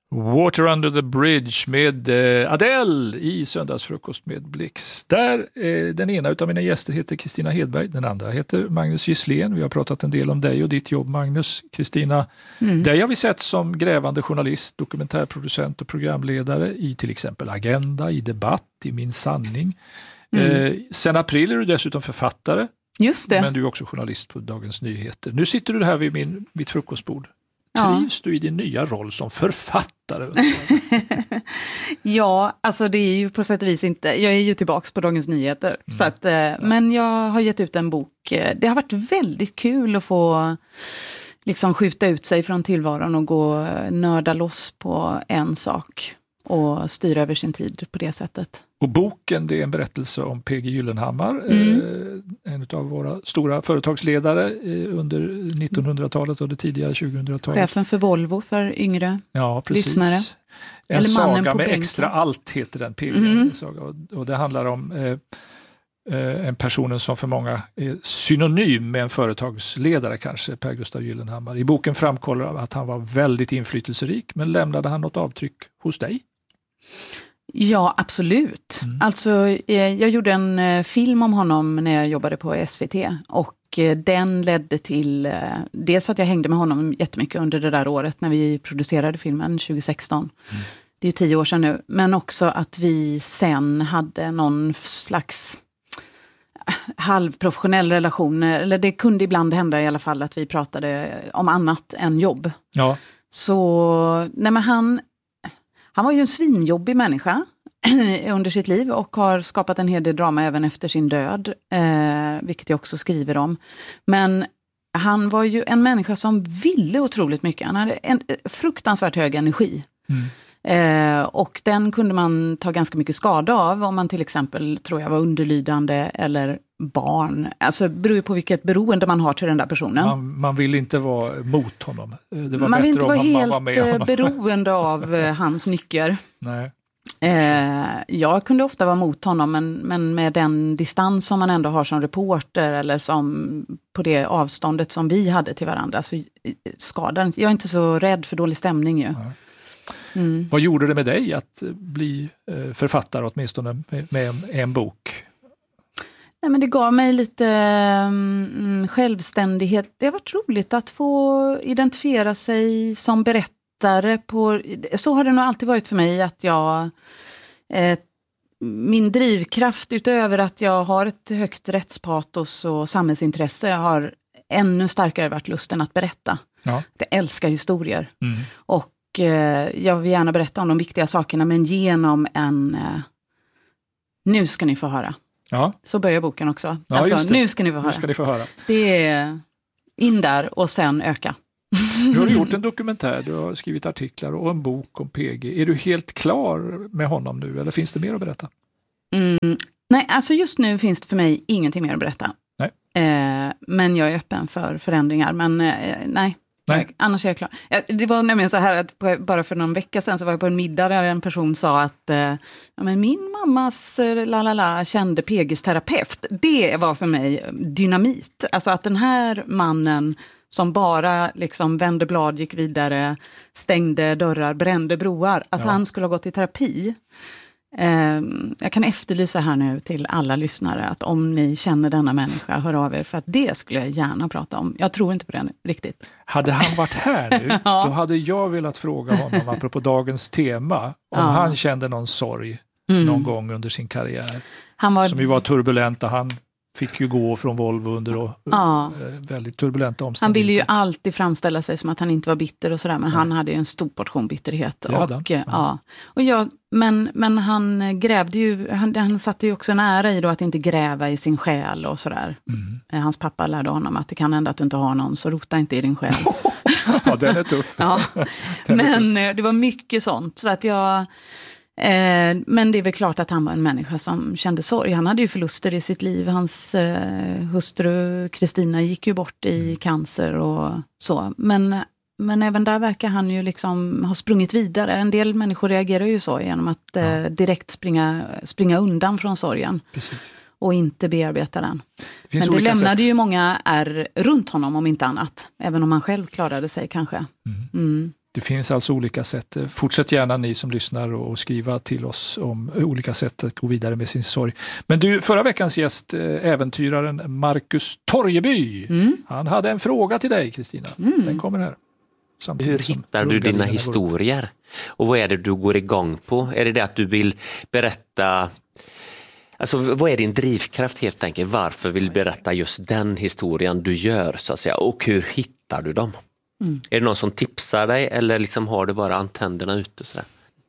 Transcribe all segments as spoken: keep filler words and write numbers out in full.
Water Under the Bridge med eh, Adele i Söndagsfrukost med Blix. Där eh, den ena av mina gäster heter Kristina Hedberg, den andra heter Magnus Gisslén. Vi har pratat en del om dig och ditt jobb, Magnus. Kristina, mm. dig har vi sett som grävande journalist, dokumentärproducent och programledare i till exempel Agenda, i Debatt, i Min sanning. Mm. Eh, sen april är du dessutom författare. Just det. Men du är också journalist på Dagens Nyheter. Nu sitter du här vid min, mitt frukostbord. Ja. Trivs du i din nya roll som författare? Ja, alltså det är ju på sätt och vis inte. Jag är ju tillbaka på Dagens Nyheter. Mm. Så att, ja. Men jag har gett ut en bok. Det har varit väldigt kul att få liksom skjuta ut sig från tillvaron och gå nörda loss på en sak och styra över sin tid på det sättet. Och boken, det är en berättelse om P G Gyllenhammar, mm. eh, en av våra stora företagsledare eh, under nittonhundratalet och det tidiga tjugohundratalet. Chefen för Volvo för yngre ja, precis. lyssnare. En Eller saga med bänken. extra allt heter den P G. Mm. Och, och det handlar om eh, eh, en person som för många är synonym med en företagsledare kanske, Per Gustav Gyllenhammar. I boken framkommer att han var väldigt inflytelserik, men lämnade han något avtryck hos dig? Ja, absolut. Mm. Alltså, jag gjorde en film om honom när jag jobbade på S V T och den ledde till dels att jag hängde med honom jättemycket under det där året när vi producerade filmen tjugohundrasexton. Mm. Det är ju tio år sedan nu. Men också att vi sen hade någon slags halvprofessionell relation. Eller det kunde ibland hända i alla fall att vi pratade om annat än jobb. Ja. Så, nej men han... Han var ju en svinjobbig människa under sitt liv och har skapat en hel del drama även efter sin död, eh, vilket jag också skriver om. Men han var ju en människa som ville otroligt mycket. Han hade en fruktansvärt hög energi. Mm. Eh, och den kunde man ta ganska mycket skada av om man till exempel, tror jag, var underlydande eller barn. Alltså det beror ju på vilket beroende man har till den där personen. Man, man vill inte vara mot honom. Det var man vill inte om vara helt var med honom. beroende av hans nycker. Nej. Eh, jag kunde ofta vara mot honom, men, men med den distans som man ändå har som reporter eller som på det avståndet som vi hade till varandra så skadar. Jag är inte så rädd för dålig stämning ju. Ja. Mm. Vad gjorde det med dig att bli författare åtminstone med en, en bok? Nej, men det gav mig lite um, självständighet. Det har varit roligt att få identifiera sig som berättare. På, så har det nog alltid varit för mig att jag... Eh, min drivkraft utöver att jag har ett högt rättspatos och samhällsintresse har ännu starkare varit lusten att berätta. Ja. Jag älskar historier. Mm. Och jag vill gärna berätta om de viktiga sakerna, men genom en eh, nu ska ni få höra. Ja. Så börjar boken också. Ja, alltså, nu ska ni få höra. Nu ska ni få höra. Det är in där och sen öka. Du har gjort en dokumentär, du har skrivit artiklar och en bok om P G. Är du helt klar med honom nu eller finns det mer att berätta? Mm, nej, alltså just nu finns det för mig ingenting mer att berätta. Nej. Eh, men jag är öppen för förändringar. Men eh, nej. Nej. Annars är jag klar. Det var nämligen så här att på, bara för någon vecka sedan så var jag på en middag där en person sa att eh, ja, men min mammas eh, lalala kände P G:s terapeut. Det var för mig dynamit. Alltså att den här mannen som bara liksom vände blad, gick vidare, stängde dörrar, brände broar. Att ja. han skulle ha gått i terapi. Eh, jag kan efterlysa här nu till alla lyssnare att om ni känner denna människa, hör av er, för att det skulle jag gärna prata om. Jag tror inte på den riktigt. Hade han varit här nu, ja. då hade jag velat fråga honom apropå dagens tema, om ja. han kände någon sorg mm. någon gång under sin karriär. Han var... Som ju var turbulent och han fick ju gå från Volvo under och, ja. väldigt turbulenta omständigheter. Han ville ju alltid framställa sig som att han inte var bitter och sådär, men ja. han hade ju en stor portion bitterhet. Och, ja. Ja. Och jag, men, men han grävde ju, han, han satte ju också en ära i då att inte gräva i sin själ och sådär. Mm. Hans pappa lärde honom att det kan hända att du inte har någon, så rota inte i din själ. Ja, den är tuff. Ja. Men tuff. Det var mycket sånt, så att jag... Eh, men det är väl klart att han var en människa som kände sorg. Han hade ju förluster i sitt liv. Hans eh, hustru Kristina gick ju bort i cancer och så. Men, men även där verkar han ju liksom ha sprungit vidare. En del människor reagerar ju så genom att eh, ja. direkt springa, springa undan från sorgen. Precis. Och inte bearbeta den. Det men det lämnade sätt. ju många är runt honom om inte annat. Även om han själv klarade sig kanske. Mm. Mm. Det finns alltså olika sätt. Fortsätt gärna ni som lyssnar och skriva till oss om olika sätt att gå vidare med sin sorg. Men du, förra veckans gäst, äventyraren Marcus Torjeby, mm. han hade en fråga till dig, Kristina. Mm. Den kommer här. Hur hittar du dina historier? Och vad är det du går igång på? Är det det att du vill berätta... Alltså, vad är din drivkraft helt enkelt? Varför vill du berätta just den historien du gör, så att säga? Och hur hittar du dem? Mm. Är det någon som tipsar dig eller liksom har du bara antennerna ute? Sådär?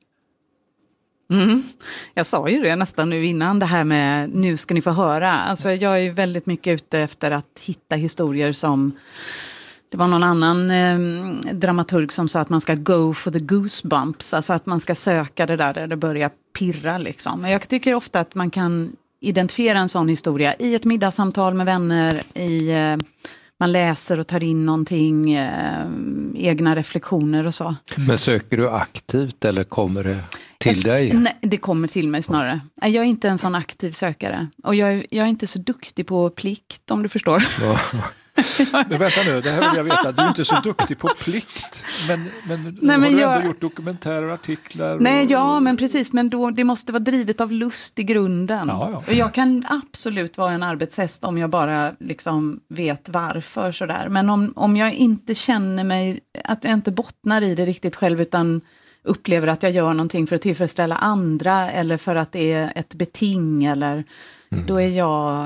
Mm. Jag sa ju det nästan nu innan, det här med nu ska ni få höra. Alltså, jag är väldigt mycket ute efter att hitta historier som... Det var någon annan eh, dramaturg som sa att man ska go for the goosebumps. Alltså att man ska söka det där där det börjar pirra liksom. Men jag tycker ofta att man kan identifiera en sån historia i ett middagssamtal med vänner. I, eh, man läser och tar in någonting, eh, egna reflektioner och så. Men söker du aktivt eller kommer det till jag, dig? Nej, det kommer till mig snarare. Jag är inte en sån aktiv sökare. Och jag, jag är inte så duktig på plikt, om du förstår. Ja. Men vänta nu, det här vill jag veta. Du är inte så duktig på plikt. Men, men, nej, men har du jag... ändå gjort dokumentärer och artiklar? Och... Nej, ja, men precis. Men då, det måste vara drivet av lust i grunden. Ja, ja. Och jag kan absolut vara en arbetshäst om jag bara liksom vet varför. Sådär. Men om, om jag inte känner mig, att jag inte bottnar i det riktigt själv utan upplever att jag gör någonting för att tillfredsställa andra eller för att det är ett beting eller mm. då är jag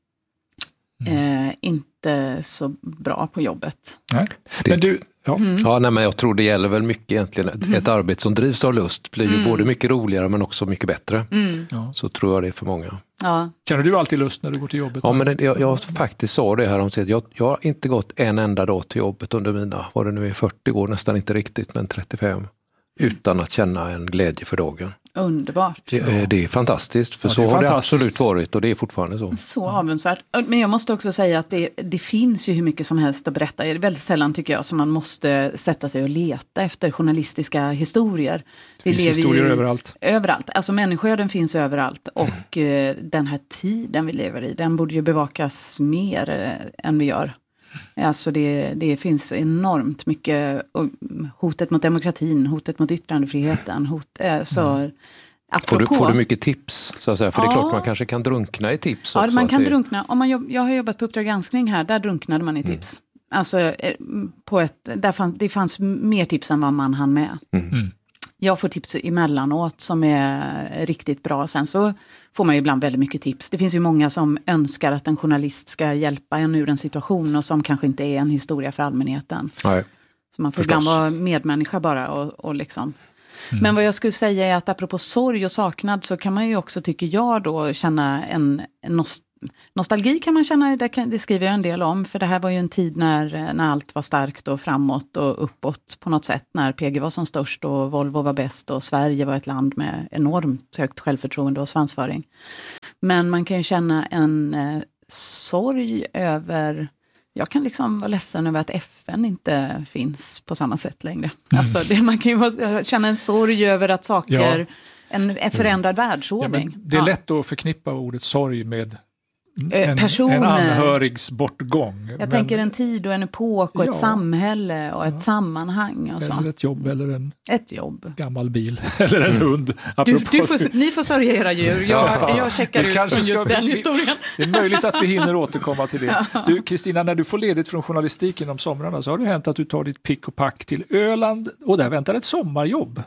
mm. eh, inte så bra på jobbet. Nej. Det, men du, ja. Mm. Ja, nej, men jag tror det gäller väl mycket egentligen. Ett, mm. ett arbete som drivs av lust blir ju mm. både mycket roligare men också mycket bättre. Mm. Ja. Så tror jag det är för många. Ja. Känner du alltid lust när du går till jobbet? Ja, men det, jag, jag faktiskt sa det här om sig. Jag, jag har inte gått en enda dag till jobbet under mina, vad det nu är, fyrtio år, nästan inte riktigt, men trettiofem. Utan att känna en glädje för dagen. Underbart. Det, det är fantastiskt, för ja, så har det absolut varit och det är fortfarande så. Så avundsvärt. Men jag måste också säga att det, det finns ju hur mycket som helst att berätta. Det är väldigt sällan tycker jag som man måste sätta sig och leta efter journalistiska historier. Det finns historier ju, överallt. Överallt. Alltså människoöden finns överallt och mm. den här tiden vi lever i, den borde ju bevakas mer än vi gör. Alltså det, det finns enormt mycket hotet mot demokratin, hotet mot yttrandefriheten. Hot, så, mm. får, du, får du mycket tips? Så att säga? För ja. Det är klart man kanske kan drunkna i tips. Ja, också, man kan det... drunkna. Om man jobb, jag har jobbat på Uppdrag granskning här, där drunknade man i tips. Mm. Alltså, på ett, där fann, det fanns mer tips än vad man hann med. Mm. Mm. Jag får tips emellanåt som är riktigt bra. Sen så får man ju ibland väldigt mycket tips. Det finns ju många som önskar att en journalist ska hjälpa en ur en situation och som kanske inte är en historia för allmänheten. Nej, så man får förstås. Ibland vara medmänniska bara och, och liksom. Mm. Men vad jag skulle säga är att apropå sorg och saknad så kan man ju också, tycker jag då, känna en, en nost- nostalgi kan man känna, det, kan, det skriver jag en del om, för det här var ju en tid när, när allt var starkt och framåt och uppåt på något sätt, när P G var som störst och Volvo var bäst och Sverige var ett land med enormt högt självförtroende och svansföring. Men man kan ju känna en eh, sorg över, jag kan liksom vara ledsen över att F N inte finns på samma sätt längre. Mm. Alltså det, man kan ju vara, känna en sorg över att saker, ja. en, en förändrad mm. världsordning. Ja, det är ja. lätt att förknippa ordet sorg med En, personer. en anhörigs bortgång. Jag men, tänker en tid och en epok och ja, ett samhälle och ja. ett sammanhang. Och så. Eller ett jobb eller en ett jobb. gammal bil eller en mm. hund. Du, du får, ni får sörja era djur. Jag, ja. jag checkar ut från just den vi, historien. Det är möjligt att vi hinner återkomma till det. Du, Kristina, när du får ledigt från journalistiken om somrarna så har det hänt att du tar ditt pick och pack till Öland och där väntar ett sommarjobb.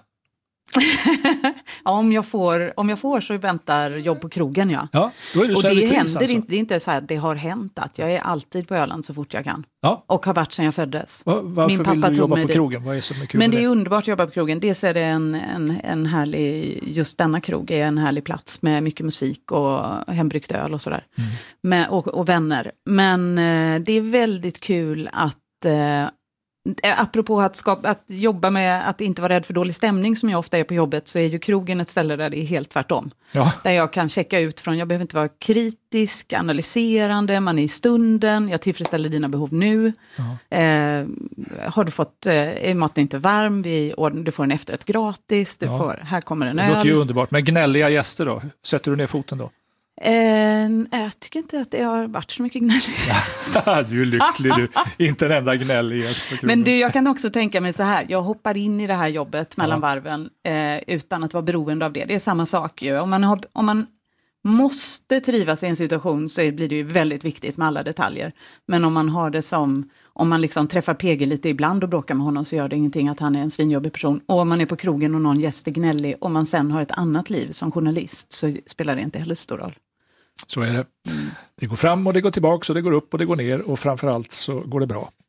Ja, om jag får om jag får så väntar jobb på krogen, ja. Ja, då är du och det händer alltså. inte, det är inte så här, det har hänt att jag är alltid på Öland så fort jag kan. Ja. Och har varit sedan jag föddes. Va, varför Min pappa vill du jobba på dit. krogen? Vad är så kul Men det är det? underbart att jobba på krogen. Dels är det en, en, en härlig, just denna krog är en härlig plats med mycket musik och hembryggt öl och sådär. Mm. Med, och, och vänner. Men eh, det är väldigt kul att eh, apropå att, skapa, att jobba med att inte vara rädd för dålig stämning som jag ofta är på jobbet, så är ju krogen ett ställe där det är helt tvärtom. Ja. Där jag kan checka ut från, jag behöver inte vara kritisk, analyserande, man är i stunden, jag tillfredsställer dina behov nu. Ja. Eh, har du fått, eh, är maten inte varm, vi, du får en efterrätt gratis, du ja. får, här kommer en öl. Det låter ju underbart, men gnälliga gäster då? Sätter du ner foten då? Eh, jag tycker inte att det har varit så mycket gnäll. Du är lycklig, du. Inte en enda gnäll i Men du, jag kan också tänka mig så här, jag hoppar in i det här jobbet mellan ja. varven eh, utan att vara beroende av det. Det är samma sak ju. Om man, har, om man måste trivas i en situation så blir det ju väldigt viktigt med alla detaljer. Men om man har det som, om man liksom träffar P G lite ibland och bråkar med honom så gör det ingenting att han är en svinjobbig person. Och om man är på krogen och någon gäst är gnällig och man sen har ett annat liv som journalist så spelar det inte heller stor roll. Så är det. Det går fram och det går tillbaka och det går upp och det går ner och framförallt så går det bra.